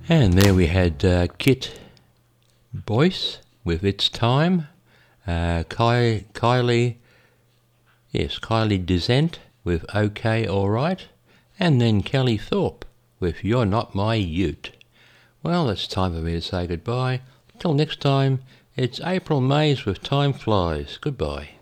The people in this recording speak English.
And there we had Kit Boyce with It's Time, Kylie Descent with OK Alright, and then Kelly Thorpe with You're Not My Ute. Well, it's time for me to say goodbye. Till next time, it's April Mays with Time Flies. Goodbye.